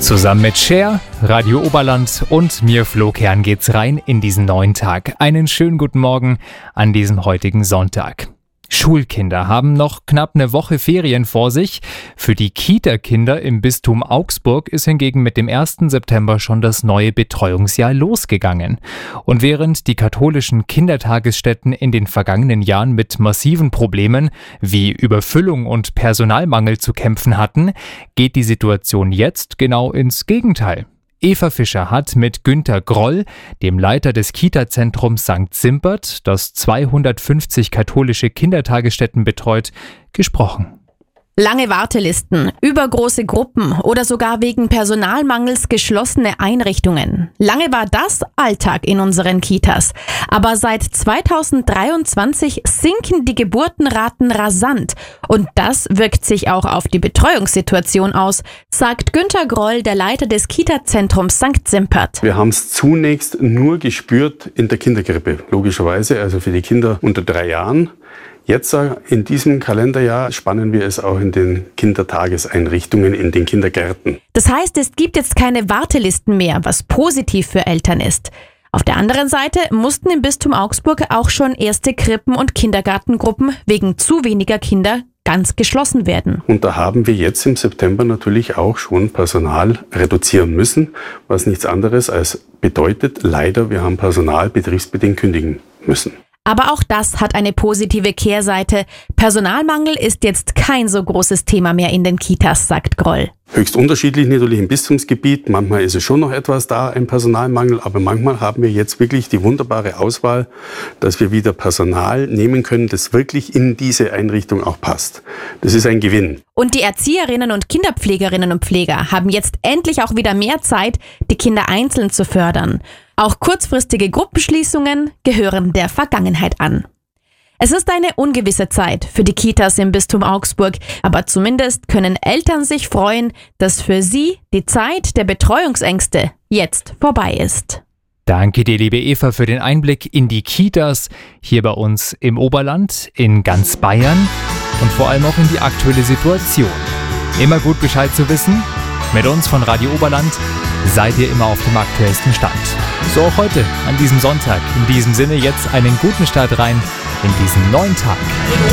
Zusammen mit Cher, Radio Oberland und mir Flo Kern geht's rein in diesen neuen Tag. Einen schönen guten Morgen an diesem heutigen Sonntag. Schulkinder haben noch knapp eine Woche Ferien vor sich. Für die Kita-Kinder im Bistum Augsburg ist hingegen mit dem 1. September schon das neue Betreuungsjahr losgegangen. Und während die katholischen Kindertagesstätten in den vergangenen Jahren mit massiven Problemen wie Überfüllung und Personalmangel zu kämpfen hatten, geht die Situation jetzt genau ins Gegenteil. Eva Fischer hat mit Günter Groll, dem Leiter des Kita-Zentrums St. Simpert, das 250 katholische Kindertagesstätten betreut, gesprochen. Lange Wartelisten, übergroße Gruppen oder sogar wegen Personalmangels geschlossene Einrichtungen. Lange war das Alltag in unseren Kitas. Aber seit 2023 sinken die Geburtenraten rasant. Und das wirkt sich auch auf die Betreuungssituation aus, sagt Günter Groll, der Leiter des Kita-Zentrums St. Simpert. Wir haben es zunächst nur gespürt in der Kinderkrippe, logischerweise, also für die Kinder unter 3 Jahren. Jetzt in diesem Kalenderjahr spannen wir es auch in den Kindertageseinrichtungen, in den Kindergärten. Das heißt, es gibt jetzt keine Wartelisten mehr, was positiv für Eltern ist. Auf der anderen Seite mussten im Bistum Augsburg auch schon erste Krippen- und Kindergartengruppen wegen zu weniger Kinder ganz geschlossen werden. Und da haben wir jetzt im September natürlich auch schon Personal reduzieren müssen, was nichts anderes als bedeutet, leider, wir haben Personal betriebsbedingt kündigen müssen. Aber auch das hat eine positive Kehrseite. Personalmangel ist jetzt kein so großes Thema mehr in den Kitas, sagt Groll. Höchst unterschiedlich natürlich im Bistumsgebiet. Manchmal ist es schon noch etwas da, ein Personalmangel. Aber manchmal haben wir jetzt wirklich die wunderbare Auswahl, dass wir wieder Personal nehmen können, das wirklich in diese Einrichtung auch passt. Das ist ein Gewinn. Und die Erzieherinnen und Kinderpflegerinnen und Pfleger haben jetzt endlich auch wieder mehr Zeit, die Kinder einzeln zu fördern. Auch kurzfristige Gruppenschließungen gehören der Vergangenheit an. Es ist eine ungewisse Zeit für die Kitas im Bistum Augsburg, aber zumindest können Eltern sich freuen, dass für sie die Zeit der Betreuungsängste jetzt vorbei ist. Danke dir, liebe Eva, für den Einblick in die Kitas hier bei uns im Oberland, in ganz Bayern und vor allem auch in die aktuelle Situation. Immer gut Bescheid zu wissen. Mit uns von Radio Oberland seid ihr immer auf dem aktuellsten Stand. So auch heute, an diesem Sonntag. In diesem Sinne jetzt einen guten Start rein in diesen neuen Tag.